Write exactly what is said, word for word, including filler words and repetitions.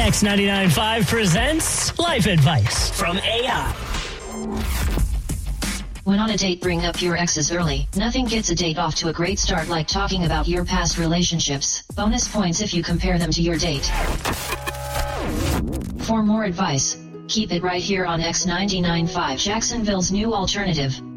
X ninety-nine point five presents Life Advice from A I. When on a date, bring up your exes early. Nothing gets a date off to a great start like talking about your past relationships. Bonus points if you compare them to your date. For more advice, keep it right here on X ninety-nine point five, Jacksonville's new alternative.